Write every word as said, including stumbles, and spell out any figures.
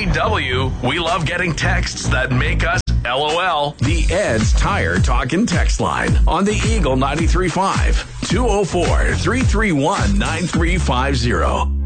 W, we love getting texts that make us LOL. The Ed's Tire Talk and Text Line on the Eagle ninety-three point five, two oh four, three three one, nine three five zero.